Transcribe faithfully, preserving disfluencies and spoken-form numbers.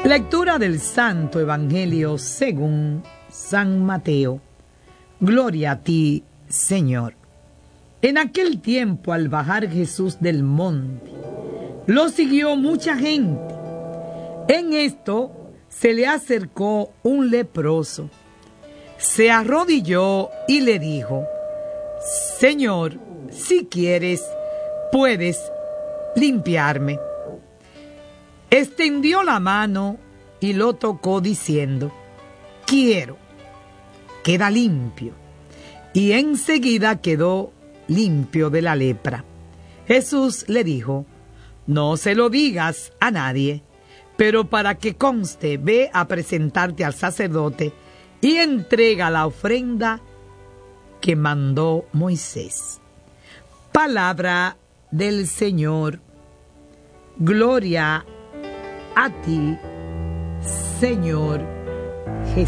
Lectura del Santo Evangelio según San Mateo. Gloria a ti, Señor. En aquel tiempo, al bajar Jesús del monte, lo siguió mucha gente. En esto se le acercó un leproso. Se arrodilló y le dijo: Señor, si quieres, puedes limpiarme. Extendió la mano y lo tocó diciendo: quiero, queda limpio. Y enseguida quedó limpio de la lepra. Jesús le dijo: no se lo digas a nadie, pero para que conste, ve a presentarte al sacerdote y entrega la ofrenda que mandó Moisés. Palabra del Señor. Gloria a ti, Señor Jesús.